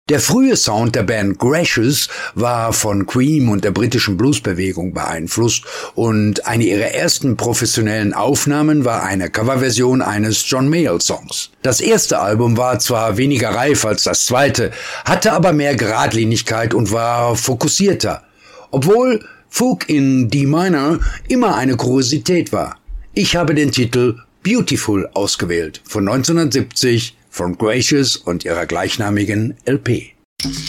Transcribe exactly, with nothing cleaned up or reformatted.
Der frühe Sound der Band Gracious war von Cream und der britischen Bluesbewegung beeinflusst und eine ihrer ersten professionellen Aufnahmen war eine Coverversion eines John Mayall-Songs. Das erste Album war zwar weniger reif als das zweite, hatte aber mehr Geradlinigkeit und war fokussierter, obwohl Fugue in D Minor immer eine Kuriosität war. Ich habe den Titel Beautiful ausgewählt, von neunzehnhundertsiebzig von Gracious und ihrer gleichnamigen L P.